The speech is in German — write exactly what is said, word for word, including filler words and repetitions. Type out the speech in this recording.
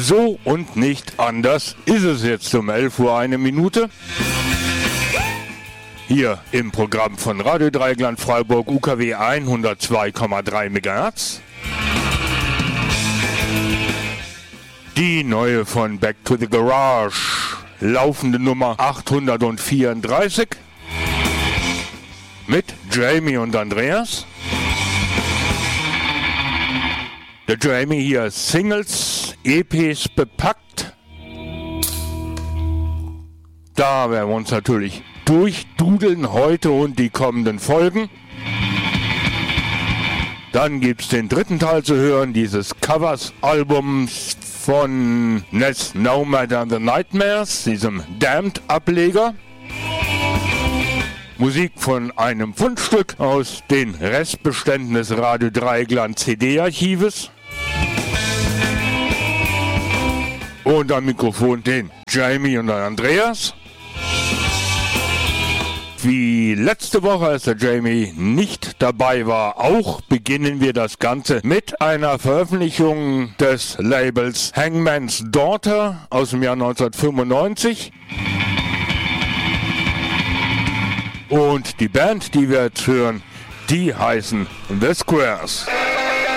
So und nicht anders ist es jetzt um elf Uhr eine Minute. Hier im Programm von Radio Dreieckland Freiburg U K W hundertzwei Komma drei Megahertz. Die neue von Back to the Garage, laufende Nummer achthundertvierunddreißig mit Jamie und Andreas. Der Jamie hier Singles, E Ps bepackt. Da werden wir uns natürlich durchdudeln heute und die kommenden Folgen. Dann gibt es den dritten Teil zu hören dieses Covers-Albums von Ness No Matter the Nightmares, diesem Damned-Ableger. Musik von einem Fundstück aus den Restbeständen des Radio Dreieckland C D-Archives. Und am Mikrofon den Jamie und den Andreas. Wie letzte Woche, als der Jamie nicht dabei war, auch beginnen wir das Ganze mit einer Veröffentlichung des Labels Hangman's Daughter aus dem Jahr neunzehnhundertfünfundneunzig. Und die Band, die wir jetzt hören, die heißen The Squares.